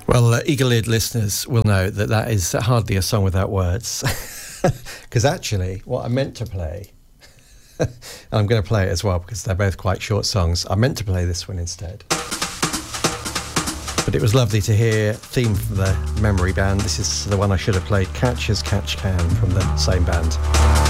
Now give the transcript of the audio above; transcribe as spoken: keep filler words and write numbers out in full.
Well, uh, eagle-eared listeners will know that that is hardly a song without words. Because actually, what I meant to play, and I'm going to play it as well because they're both quite short songs, I meant to play this one instead. But it was lovely to hear theme from the Memory Band. This is the one I should have played, Catch as Catch Can, from the same band.